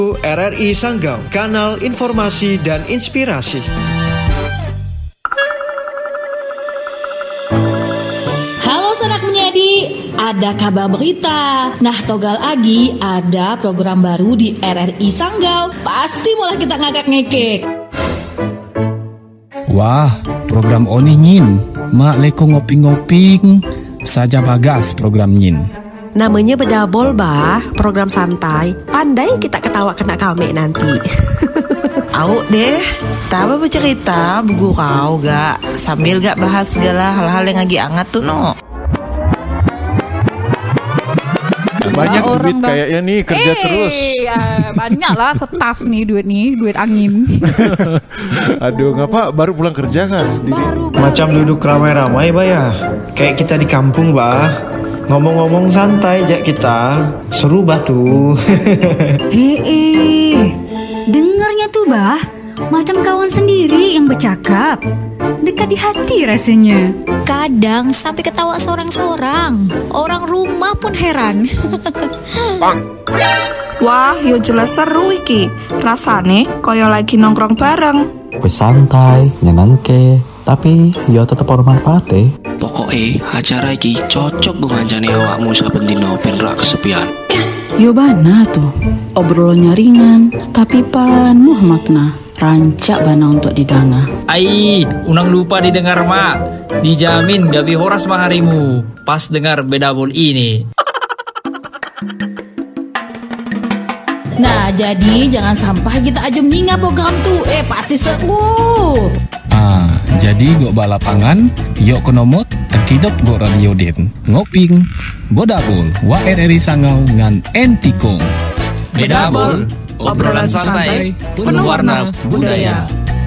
RRI Sanggau, kanal informasi dan inspirasi. Halo sanak menyedi, ada kabar berita. Nah, togal agi ada program baru di RRI Sanggau. Pasti mulai kita ngakak-ngekek. Wah, program oni nyin. Mak leko ngopi-ngoping. Saja bagas program nyin. Namanya bedabol bah, program santai. Pandai kita ketawa kena kami nanti. Au deh, taba bercerita begurau gak sambil gak bahas segala hal-hal yang lagi hangat tuh no. Banyak duit kayaknya nih kerja terus. Banyak lah setas nih, duit angin. Aduh, ngapa baru pulang kerja kan? Macam duduk ramai-ramai bah ya. Kayak kita di kampung bah. Ngomong-ngomong santai aja kita. Seru bah tuh. Dengarnya tuh bah, macam kawan sendiri yang bercakap. Dekat di hati rasanya. Kadang sampai ketawa sorang-sorang. Orang rumah pun heran. Wah, yo jelas seru iki. Rasane koyo lagi nongkrong bareng. Bersantai, nyenengke, tapi yo tetep ono manfaate. Pokoknya acara iki cocok gue ngancani awakmu saben dino ben ra kesepian. Yo bana tuh, obrolannya ringan, tapi penuh makna. Rancak bana untuk didana. Ai, unang lupa didengar mak. Dijamin gabi horas maharimu pas dengar bedabol ini. Nah, jadi jangan sampai kita aja meninggal program tuh. Pasti seru. Jadi gok balapangan, yuk kenomot, tekidot gok radio den. Ngoping, bodabol, wa RRI Sanggau ngan entikong. Bedabol, obrolan santai, penuh warna budaya.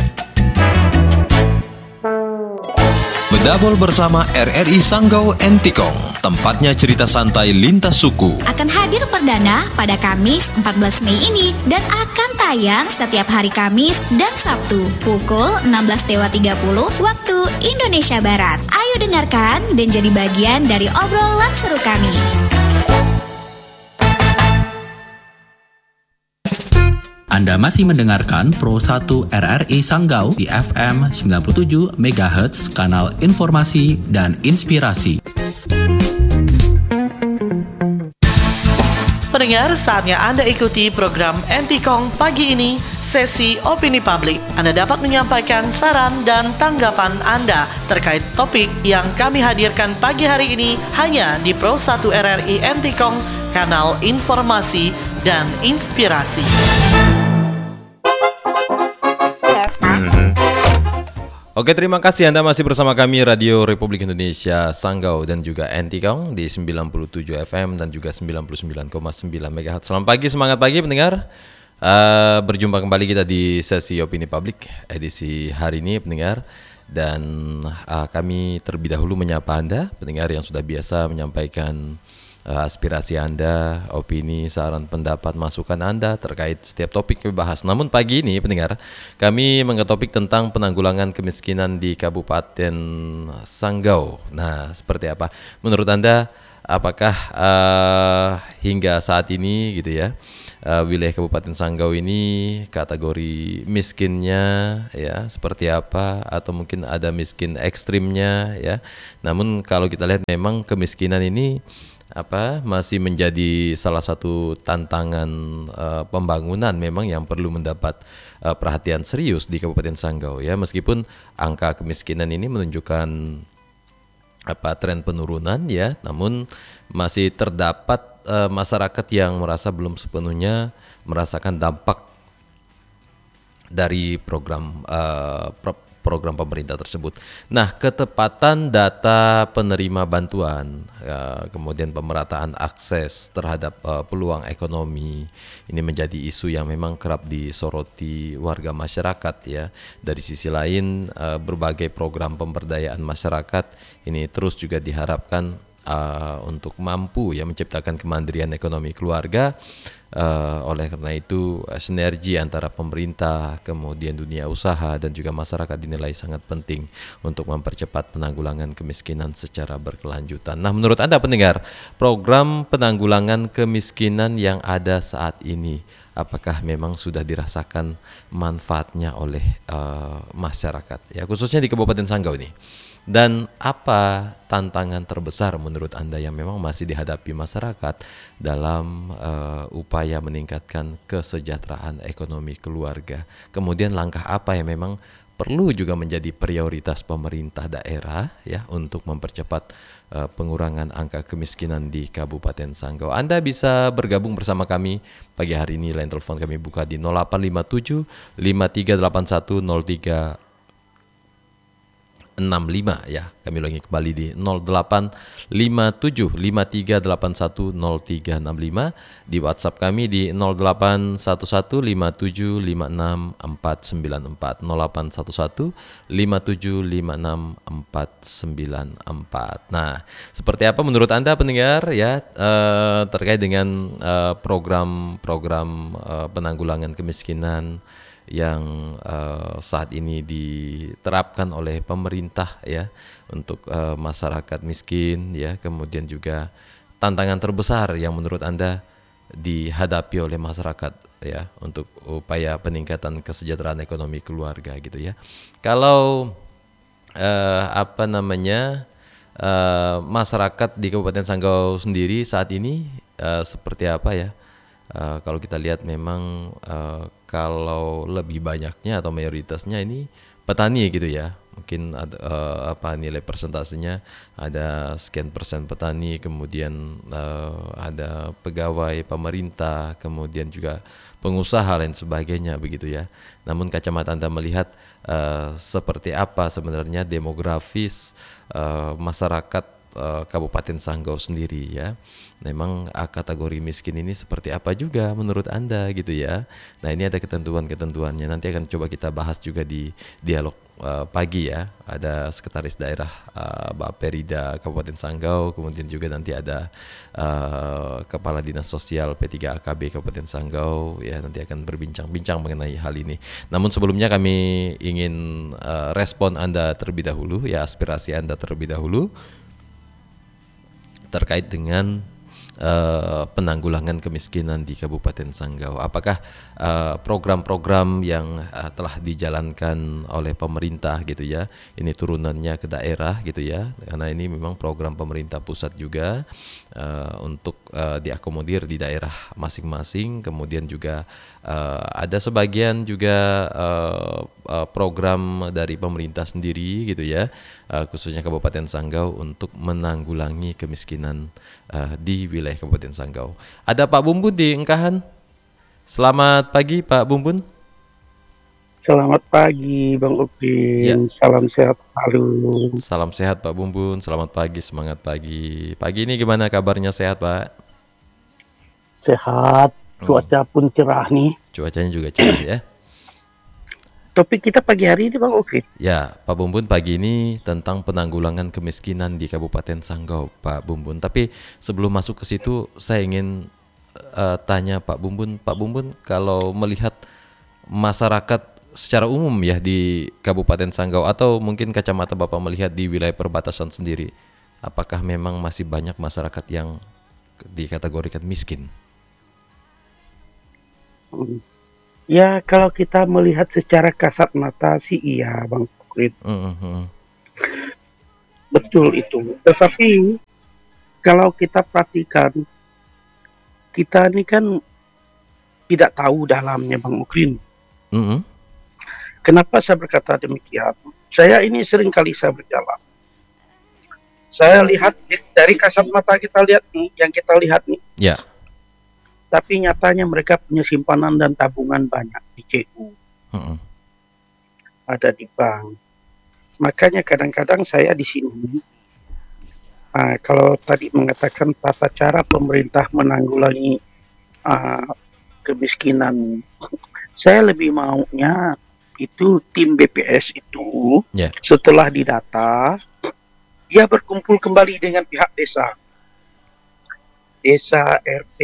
Bedabol bersama RRI Sanggau Entikong, tempatnya cerita santai lintas suku. Akan hadir perdana pada Kamis 14 Mei ini dan akan tayang setiap hari Kamis dan Sabtu pukul 16.30 waktu Indonesia Barat. Ayo dengarkan dan jadi bagian dari obrolan seru kami. Anda masih mendengarkan Pro 1 RRI Sanggau di FM 97 MHz, kanal informasi dan inspirasi. Pendengar, saatnya Anda ikuti program Entikong pagi ini, sesi opini publik. Anda dapat menyampaikan saran dan tanggapan Anda terkait topik yang kami hadirkan pagi hari ini hanya di Pro 1 RRI Entikong, kanal informasi dan inspirasi. Oke, terima kasih Anda masih bersama kami Radio Republik Indonesia Sanggau dan juga Entikong di 97 FM dan juga 99,9 MHz. Selamat pagi, semangat pagi pendengar. Berjumpa kembali kita di sesi opini publik edisi hari ini pendengar. Dan kami terlebih dahulu menyapa Anda pendengar yang sudah biasa menyampaikan aspirasi Anda, opini, saran, pendapat, masukan Anda terkait setiap topik kami bahas. Namun pagi ini pendengar, kami mengangkat topik tentang penanggulangan kemiskinan di Kabupaten Sanggau. Nah, seperti apa? Menurut Anda, apakah hingga saat ini gitu ya, wilayah Kabupaten Sanggau ini kategori miskinnya ya seperti apa, atau mungkin ada miskin ekstrimnya ya. Namun kalau kita lihat memang kemiskinan ini masih menjadi salah satu tantangan pembangunan memang yang perlu mendapat perhatian serius di Kabupaten Sanggau ya, meskipun angka kemiskinan ini menunjukkan tren penurunan ya, namun masih terdapat masyarakat yang merasa belum sepenuhnya merasakan dampak dari program pemerintah tersebut. Nah, ketepatan data penerima bantuan, kemudian pemerataan akses terhadap peluang ekonomi, ini menjadi isu yang memang kerap disoroti warga masyarakat ya. Dari sisi lain, berbagai program pemberdayaan masyarakat ini terus juga diharapkan untuk mampu ya menciptakan kemandirian ekonomi keluarga. Oleh karena itu sinergi antara pemerintah, kemudian dunia usaha dan juga masyarakat dinilai sangat penting untuk mempercepat penanggulangan kemiskinan secara berkelanjutan. Nah, menurut Anda pendengar, program penanggulangan kemiskinan yang ada saat ini, apakah memang sudah dirasakan manfaatnya oleh masyarakat ya, khususnya di Kabupaten Sanggau nih? Dan apa tantangan terbesar menurut Anda yang memang masih dihadapi masyarakat dalam upaya meningkatkan kesejahteraan ekonomi keluarga? Kemudian langkah apa yang memang perlu juga menjadi prioritas pemerintah daerah ya untuk mempercepat pengurangan angka kemiskinan di Kabupaten Sanggau? Anda bisa bergabung bersama kami pagi hari ini. Line telepon kami buka di 0857 5381 03 65 ya. Kami ulangi kembali di 0857 5381 0365, di WhatsApp kami di 0811 57 56 494 0811 57 56 494. Nah, seperti apa menurut Anda pendengar ya terkait dengan program-program penanggulangan kemiskinan yang saat ini diterapkan oleh pemerintah ya untuk masyarakat miskin ya, kemudian juga tantangan terbesar yang menurut Anda dihadapi oleh masyarakat ya untuk upaya peningkatan kesejahteraan ekonomi keluarga gitu ya. Kalau masyarakat di Kabupaten Sanggau sendiri saat ini seperti apa ya? Kalau kita lihat memang kalau lebih banyaknya atau mayoritasnya ini petani gitu ya, mungkin ada nilai persentasenya ada sekian persen petani, kemudian ada pegawai pemerintah, kemudian juga pengusaha lain sebagainya begitu ya. Namun kacamata Anda melihat seperti apa sebenarnya demografis masyarakat Kabupaten Sanggau sendiri ya. Memang kategori miskin ini seperti apa juga menurut Anda gitu ya. Nah, ini ada ketentuan-ketentuannya. Nanti akan coba kita bahas juga di dialog pagi ya. Ada Sekretaris Daerah Bapperida Kabupaten Sanggau, kemudian juga nanti ada Kepala Dinas Sosial P3AKB Kabupaten Sanggau ya, nanti akan berbincang-bincang mengenai hal ini. Namun sebelumnya kami ingin respon Anda terlebih dahulu ya, aspirasi Anda terlebih dahulu terkait dengan penanggulangan kemiskinan di Kabupaten Sanggau. Apakah program-program yang telah dijalankan oleh pemerintah gitu ya, ini turunannya ke daerah gitu ya, karena ini memang program pemerintah pusat juga untuk diakomodir di daerah masing-masing. Kemudian juga ada sebagian juga program dari pemerintah sendiri gitu ya, khususnya Kabupaten Sanggau untuk menanggulangi kemiskinan di wilayah Kabupaten Sanggau. Ada Pak Bumbun di Engkahan. Selamat pagi Pak Bumbun. Selamat pagi Bang Upin. Ya. Salam sehat selalu. Salam sehat Pak Bumbun. Selamat pagi, semangat pagi. Pagi ini gimana kabarnya, sehat Pak? Sehat. Cuaca pun cerah nih. Cuacanya juga cerah ya. Topik kita pagi hari ini Bang Upin. Ya, Pak Bumbun, pagi ini tentang penanggulangan kemiskinan di Kabupaten Sanggau, Pak Bumbun. Tapi sebelum masuk ke situ, saya ingin tanya Pak Bumbun. Pak Bumbun, kalau melihat masyarakat secara umum ya di Kabupaten Sanggau, atau mungkin kacamata Bapak melihat di wilayah perbatasan sendiri, apakah memang masih banyak masyarakat yang dikategorikan miskin? Ya, kalau kita melihat secara kasat mata sih iya Bang Pukrit. Betul itu. Tetapi kalau kita perhatikan, kita ini kan tidak tahu dalamnya Bang Ukrin. Kenapa saya berkata demikian? Saya ini sering kali saya berjalan. Saya lihat dari kasat mata kita lihat nih, yang kita lihat nih. Ya. Tapi nyatanya mereka punya simpanan dan tabungan banyak di CU. Ada di bank. Makanya kadang-kadang saya di sini, kalau tadi mengatakan tata cara pemerintah menanggulangi kemiskinan, saya lebih maunya itu tim BPS itu setelah didata, dia berkumpul kembali dengan pihak desa, RT,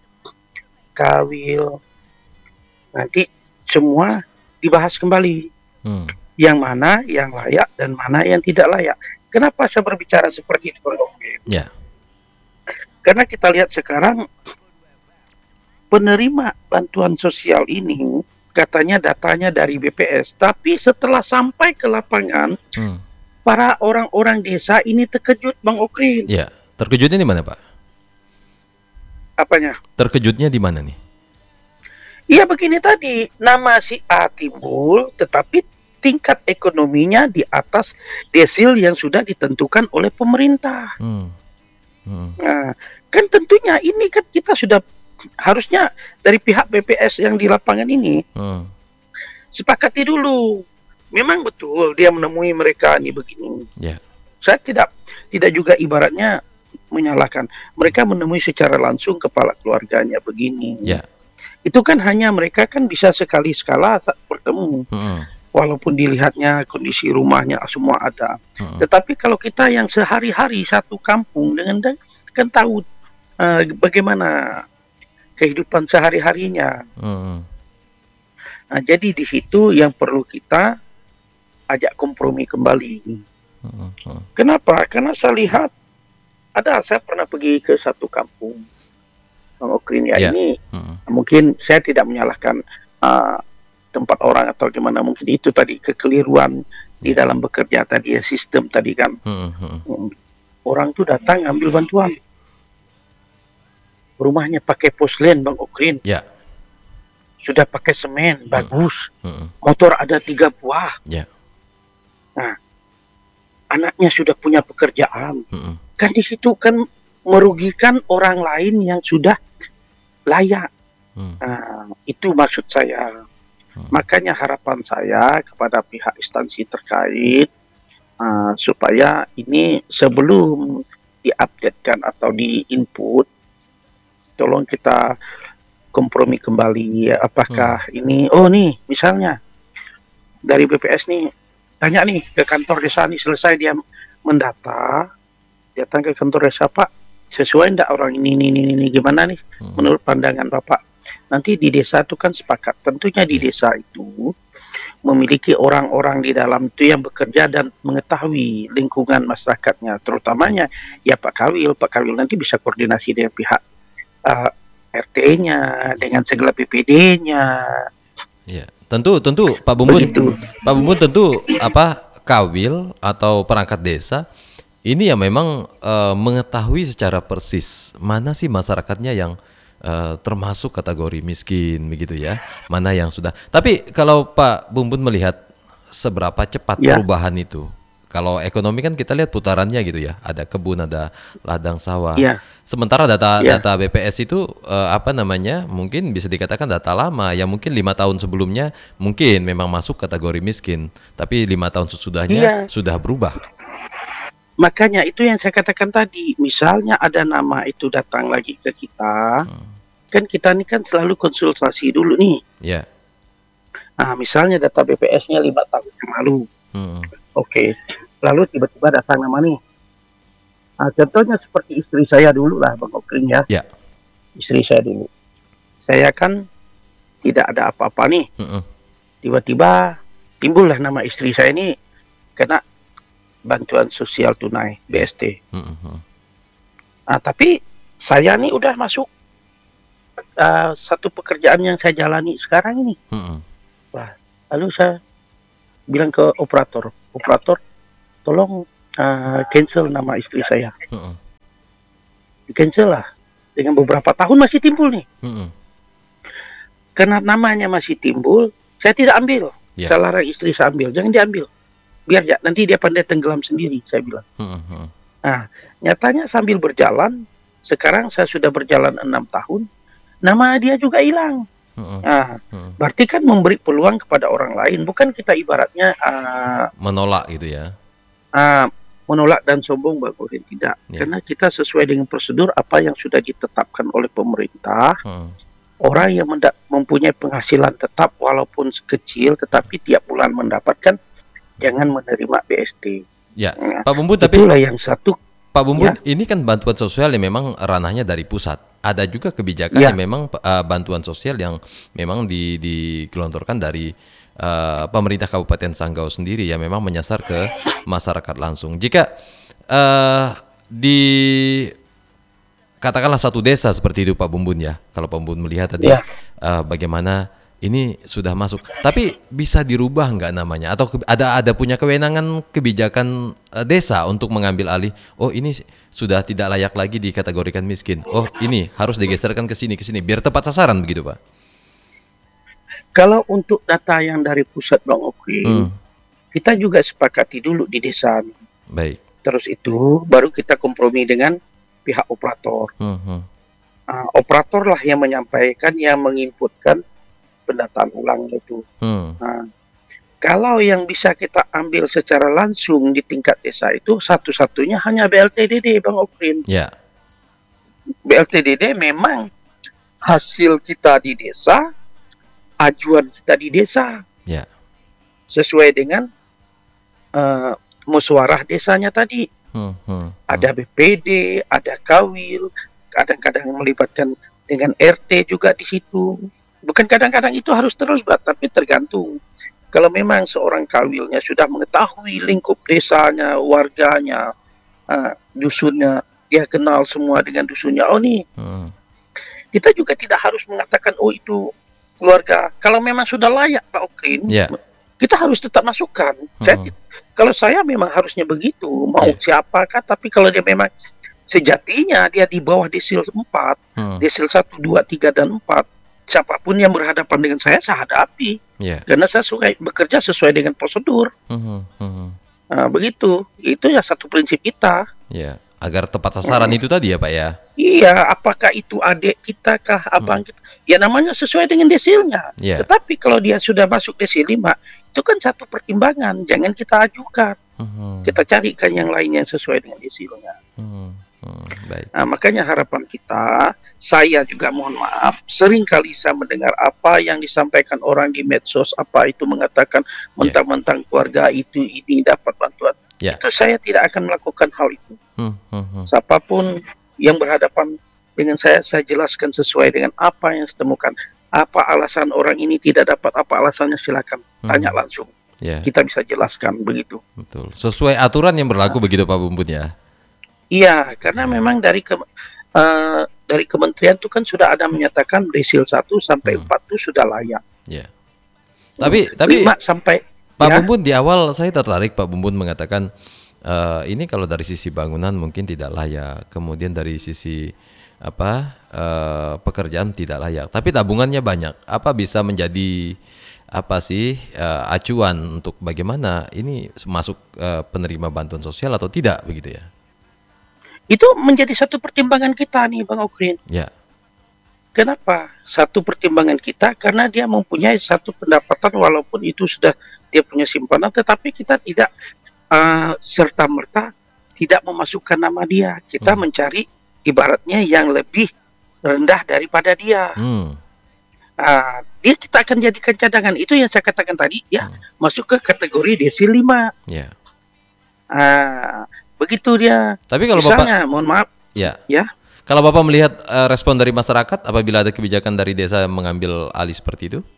Kawil, nanti semua dibahas kembali. Yang mana yang layak dan mana yang tidak layak. Kenapa saya berbicara seperti itu, Bang Oke? Ya. Karena kita lihat sekarang penerima bantuan sosial ini katanya datanya dari BPS, tapi setelah sampai ke lapangan, para orang-orang desa ini terkejut, Bang Okrin. Ya, terkejutnya di mana, Pak? Apanya? Terkejutnya di mana nih? Iya begini tadi, nama si A timbul, tetapi tingkat ekonominya di atas desil yang sudah ditentukan oleh pemerintah. Nah, kan tentunya ini kan kita sudah harusnya dari pihak BPS yang di lapangan ini sepakati dulu. Memang betul dia menemui mereka ini begini. Saya tidak juga ibaratnya menyalahkan. Mereka menemui secara langsung kepala keluarganya begini. Itu kan hanya mereka kan bisa sekali-sekala bertemu. Walaupun dilihatnya kondisi rumahnya semua ada. Tetapi kalau kita yang sehari-hari satu kampung dengan kan tahu bagaimana kehidupan sehari-harinya. Nah, jadi di situ yang perlu kita ajak kompromi kembali. Kenapa? Karena saya lihat saya pernah pergi ke satu kampung, Bang Okrin ya. Ini mungkin saya tidak menyalahkan tempat orang atau gimana, mungkin itu tadi kekeliruan di dalam bekerja tadi ya, sistem tadi kan. Orang tuh datang ambil bantuan, rumahnya pakai porselen, Bang Okrin. Sudah pakai semen bagus, motor ada 3 buah. Nah, anaknya sudah punya pekerjaan. Kan di situ kan merugikan orang lain yang sudah layak. Nah, itu maksud saya. Makanya harapan saya kepada pihak instansi terkait supaya ini sebelum diupdatekan atau di-input, tolong kita kompromi kembali ya, apakah ini nih misalnya dari BPS nih tanya nih ke kantor desa nih, selesai dia mendata, datang ke kantor desa, Pak sesuai enggak orang ini gimana nih menurut pandangan Bapak. Nanti di desa itu kan sepakat, tentunya di desa itu memiliki orang-orang di dalam itu yang bekerja dan mengetahui lingkungan masyarakatnya, terutamanya ya Pak Kawil nanti bisa koordinasi dengan pihak RT-nya, dengan segala PPD-nya. Ya, tentu Pak Bumbun tentu Kawil atau perangkat desa ini ya memang mengetahui secara persis mana sih masyarakatnya yang termasuk kategori miskin begitu ya, mana yang sudah. Tapi kalau Pak Bumbun melihat seberapa cepat perubahan itu, kalau ekonomi kan kita lihat putarannya gitu ya, ada kebun, ada ladang sawah. Sementara data BPS itu mungkin bisa dikatakan data lama, yang mungkin 5 tahun sebelumnya mungkin memang masuk kategori miskin, tapi 5 tahun sesudahnya sudah berubah. Makanya itu yang saya katakan tadi, misalnya ada nama itu datang lagi ke kita, kan kita ini kan selalu konsultasi dulu nih. Nah, misalnya data BPS-nya 5 tahun yang lalu. Oke. Lalu tiba-tiba datang nama nih. Nah, contohnya seperti istri saya dulu lah, Bang Okrin ya. Istri saya dulu. Saya kan tidak ada apa-apa nih. Tiba-tiba timbullah nama istri saya ini kena bantuan sosial tunai BST. Nah, tapi saya nih udah masuk satu pekerjaan yang saya jalani sekarang ini. Wah, lalu saya bilang ke operator, tolong cancel nama istri saya. Cancel lah. Dengan beberapa tahun masih timbul nih. Karena namanya masih timbul, saya tidak ambil. Saya larang istri saya ambil, jangan diambil. Biar nanti dia pandai tenggelam sendiri, saya bilang. Nah, nyatanya sambil berjalan, sekarang saya sudah berjalan 6 tahun, nama dia juga hilang. Nah, berarti kan memberi peluang kepada orang lain, bukan kita ibaratnya menolak gitu ya. Menolak dan sombong, bagus tidak. Karena kita sesuai dengan prosedur apa yang sudah ditetapkan oleh pemerintah. Orang yang mempunyai penghasilan tetap walaupun kecil, tetapi tiap bulan mendapatkan, jangan menerima BST. Ya, Pak Bumbun, tapi itulah yang satu. Pak Bumbun, ini kan bantuan sosial yang memang ranahnya dari pusat. Ada juga kebijakan yang memang bantuan sosial yang memang digelontorkan dari pemerintah Kabupaten Sanggau sendiri yang memang menyasar ke masyarakat langsung. Jika di katakanlah satu desa seperti itu Pak Bumbun ya, kalau Pak Bumbun melihat tadi bagaimana ini sudah masuk, tapi bisa dirubah nggak namanya? Atau ada punya kewenangan kebijakan desa untuk mengambil alih? Oh ini sudah tidak layak lagi dikategorikan miskin. Oh ini harus digeserkan ke sini biar tepat sasaran begitu Pak. Kalau untuk data yang dari pusat Bang Oki, kita juga sepakati dulu di desa. Baik. Terus itu baru kita kompromi dengan pihak operator. Operator lah yang menyampaikan, yang menginputkan pendataan ulang itu. Nah, kalau yang bisa kita ambil secara langsung di tingkat desa itu satu-satunya hanya BLTDD, Bang Oprin. Ya. BLTDD memang hasil kita di desa, ajuan kita di desa. Ya. Sesuai dengan musyawarah desanya tadi. Ada BPD, ada Kawil, kadang-kadang melibatkan dengan RT juga di situ. Bukan kadang-kadang itu harus terlibat, tapi tergantung. Kalau memang seorang kawilnya sudah mengetahui lingkup desanya, warganya, dusunnya, dia kenal semua dengan dusunnya. Oh nih, kita juga tidak harus mengatakan, oh itu keluarga. Kalau memang sudah layak Pak Okrin, kita harus tetap masukkan. Kalau saya memang harusnya begitu, mau siapakah, tapi kalau dia memang sejatinya dia di bawah desil 4, desil 1, 2, 3, dan 4, siapapun yang berhadapan dengan saya hadapi. Karena saya bekerja sesuai dengan prosedur. Begitu. Itu ya satu prinsip kita. Agar tepat sasaran itu tadi ya Pak ya. Iya, apakah itu adik kita kah, abang kita? Ya namanya sesuai dengan desilnya. Tetapi kalau dia sudah masuk desil 5, itu kan satu pertimbangan. Jangan kita ajukan. Kita carikan yang lain yang sesuai dengan desilnya. Baik. Nah, makanya harapan kita, saya juga mohon maaf, sering kali saya mendengar apa yang disampaikan orang di medsos, apa itu mengatakan mentang-mentang keluarga itu ini dapat bantuan. Itu saya tidak akan melakukan hal itu. Siapapun yang berhadapan dengan saya jelaskan sesuai dengan apa yang saya temukan. Apa alasan orang ini tidak dapat, apa alasannya, silakan tanya langsung. Kita bisa jelaskan begitu. Betul. Sesuai aturan yang berlaku begitu Pak Bumbun ya. Iya, karena memang dari kementerian itu kan sudah ada menyatakan desil 1 sampai 4 itu sudah layak. Tapi 5 sampai Pak Bumbun, di awal saya tertarik Pak Bumbun mengatakan ini kalau dari sisi bangunan mungkin tidak layak, kemudian dari sisi pekerjaan tidak layak, tapi tabungannya banyak. Apa bisa menjadi acuan untuk bagaimana ini masuk penerima bantuan sosial atau tidak begitu ya? Itu menjadi satu pertimbangan kita nih Bang Okrin. Kenapa? Satu pertimbangan kita karena dia mempunyai satu pendapatan walaupun itu sudah dia punya simpanan, tetapi kita tidak serta-merta tidak memasukkan nama dia. Kita mencari ibaratnya yang lebih rendah daripada dia. Dia kita akan jadikan cadangan. Itu yang saya katakan tadi, masuk ke kategori desil 5. Begitu dia. Tapi kalau misalnya, Bapak, mohon maaf. Kalau Bapak melihat respon dari masyarakat apabila ada kebijakan dari desa yang mengambil alih seperti itu?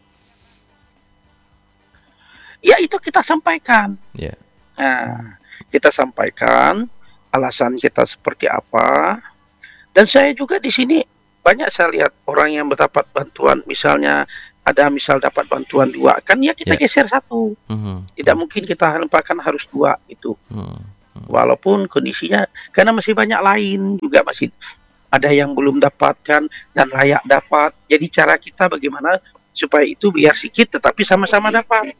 Ya itu kita sampaikan. Kita sampaikan alasan kita seperti apa. Dan saya juga di sini banyak saya lihat orang yang mendapat bantuan, misalnya ada dapat bantuan 2, kan ya kita geser 1. Tidak mungkin kita lupakan harus 2 itu. Walaupun kondisinya, karena masih banyak lain juga masih ada yang belum dapatkan dan layak dapat. Jadi cara kita bagaimana supaya itu biar sedikit tetapi sama-sama dapat.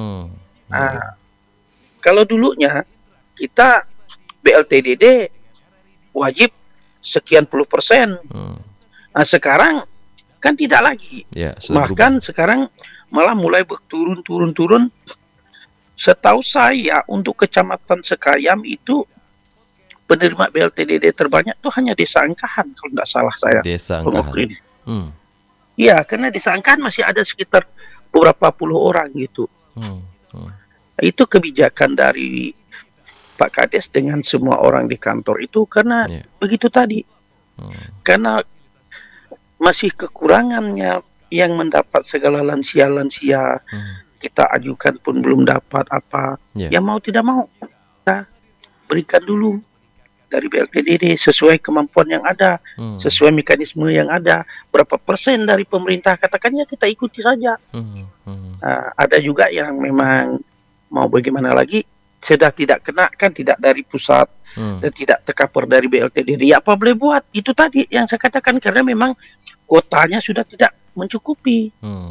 Kalau dulunya kita BLTDD wajib sekian %. Sekarang kan tidak lagi. Bahkan sekarang malah mulai turun. Setahu saya untuk kecamatan Sekayam itu penerima BLTDD terbanyak itu hanya Desa Angkahan kalau tidak salah saya. Desa Angkahan. Iya, karena Desa Angkahan masih ada sekitar beberapa puluh orang gitu. Itu kebijakan dari Pak Kades dengan semua orang di kantor itu karena begitu tadi. Karena masih kekurangannya yang mendapat segala lansia-lansia kita ajukan pun belum dapat apa. Ya mau tidak mau kita berikan dulu dari BLTDD sesuai kemampuan yang ada, sesuai mekanisme yang ada. Berapa persen dari pemerintah katakannya kita ikuti saja. Ada juga yang memang mau bagaimana lagi sudah tidak kena kan, tidak dari pusat dan tidak tercover dari BLTDD. Ya apa boleh buat? Itu tadi yang saya katakan karena memang kuotanya sudah tidak mencukupi.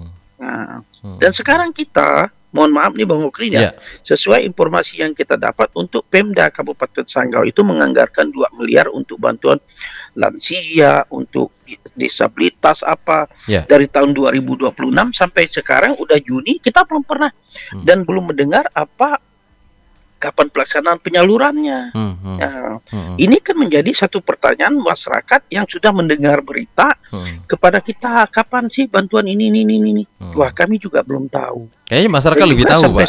Dan sekarang kita mohon maaf nih Bang Okri ya, sesuai informasi yang kita dapat untuk Pemda Kabupaten Sanggau itu menganggarkan 2 miliar untuk bantuan lansia, untuk disabilitas apa. Dari tahun 2026 sampai sekarang udah Juni kita belum pernah dan belum mendengar apa kapan pelaksanaan penyalurannya. Ini kan menjadi satu pertanyaan masyarakat yang sudah mendengar berita kepada kita, kapan sih bantuan ini. Wah, kami juga belum tahu. Kayaknya masyarakat lebih tahu, Pak.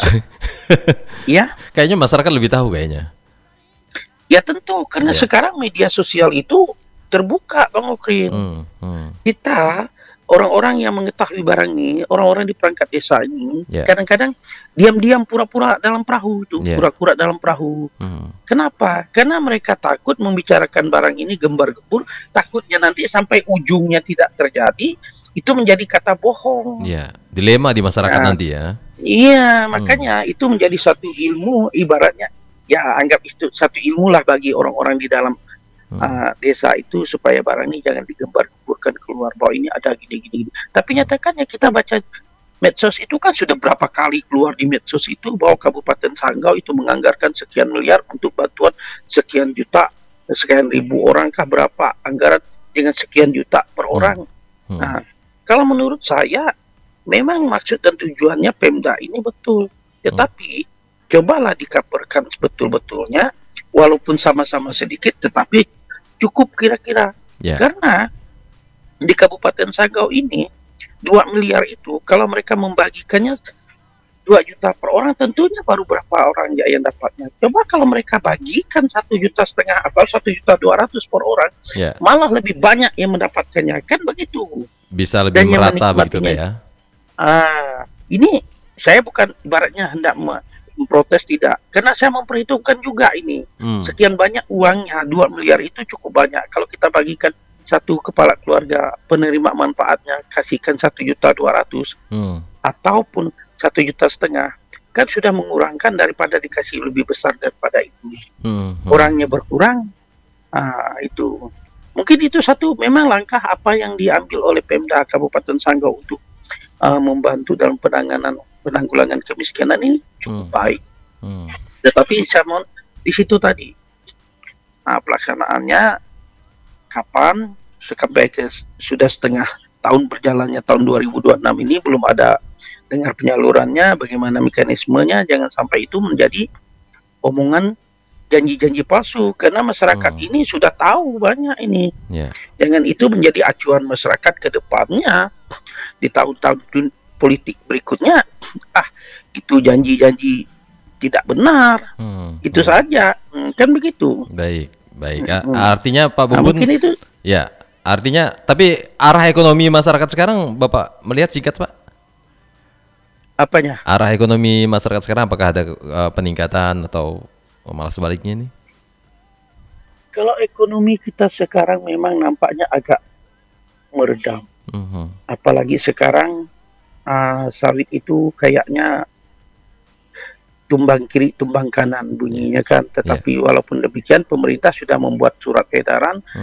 Ya? Kayaknya masyarakat lebih tahu kayaknya. Ya tentu, karena sekarang media sosial itu terbuka, Bang Okrin. Kita orang-orang yang mengetahui barang ini, orang-orang di perangkat desa ini, kadang-kadang diam-diam pura-pura dalam perahu itu, pura-pura dalam perahu. Kenapa? Karena mereka takut membicarakan barang ini gembar-gembur, takutnya nanti sampai ujungnya tidak terjadi, itu menjadi kata bohong. Dilema di masyarakat nanti ya. Iya, makanya itu menjadi satu ilmu, ibaratnya, ya anggap itu satu ilmu lah bagi orang-orang di dalam desa itu supaya barang ini jangan digembar-gemburkan keluar bahwa ini ada gini-gini. Tapi nyatakan ya kita baca medsos itu kan sudah berapa kali keluar di medsos itu bahwa Kabupaten Sanggau itu menganggarkan sekian miliar untuk bantuan sekian juta, sekian ribu orang kah berapa anggaran dengan sekian juta per orang. Nah, kalau menurut saya memang maksud dan tujuannya Pemda ini betul. Tetapi cobalah dikaperkan sebetul-betulnya walaupun sama-sama sedikit tetapi cukup kira-kira. Karena di Kabupaten Sanggau ini 2 miliar itu kalau mereka membagikannya 2 juta per orang tentunya baru berapa orang ya yang dapatnya. Coba kalau mereka bagikan 1,5 juta atau 1.200.000 per orang, malah lebih banyak yang mendapatkannya, kan begitu. Bisa lebih merata begitu ya. Ini saya bukan ibaratnya hendak memprotes, tidak, karena saya memperhitungkan juga ini sekian banyak uangnya. 2 miliar itu cukup banyak. Kalau kita bagikan satu kepala keluarga penerima manfaatnya kasihkan 1.200.000 ataupun 1,5 juta kan sudah mengurangkan daripada dikasih lebih besar daripada itu. Orangnya berkurang. Itu mungkin itu satu memang langkah apa yang diambil oleh Pemda Kabupaten Sanggau untuk membantu dalam penanggulangan kemiskinan ini cukup baik. Tetapi saya mohon di situ tadi pelaksanaannya kapan, sampai sudah setengah tahun berjalannya tahun 2026 ini belum ada dengar penyalurannya, bagaimana mekanismenya, jangan sampai itu menjadi omongan janji-janji palsu karena masyarakat ini sudah tahu banyak ini. Jangan itu menjadi acuan masyarakat ke depannya di tahun-tahun politik berikutnya. Itu janji-janji tidak benar. Itu saja. Kan begitu. Baik. Artinya Pak Bubun itu ya, artinya tapi arah ekonomi masyarakat sekarang Bapak melihat singkat, Pak? Apanya? Arah ekonomi masyarakat sekarang apakah ada peningkatan atau malah sebaliknya ini? Kalau ekonomi kita sekarang memang nampaknya agak meredam. Apalagi sekarang sawit itu kayaknya tumbang kiri tumbang kanan bunyinya kan. Tetapi walaupun demikian pemerintah sudah membuat surat edaran